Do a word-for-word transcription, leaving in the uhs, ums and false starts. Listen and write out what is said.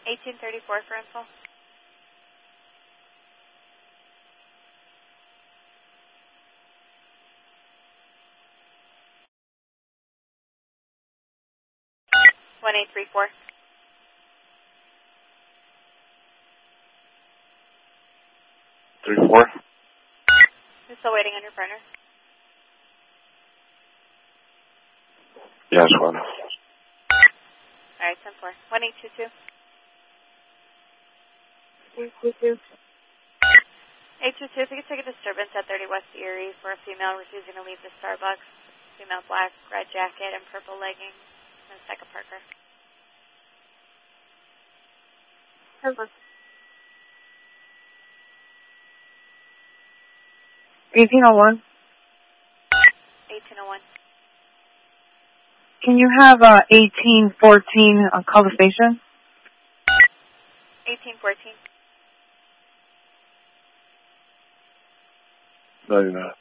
eighteen thirty-four for info. one eight three four. Three four. You're still waiting on your partner? Yes, one. All right, ten four. one eight two two. eight two two. eight two two, if you could take a disturbance at thirty West Erie for a female refusing to leave the Starbucks. Female black, red jacket, and purple leggings. And second Parker. Perfect. eighteen oh one. eighteen oh one. Can you have uh, eighteen fourteen uh, call the station? eighteen fourteen. ninety-nine.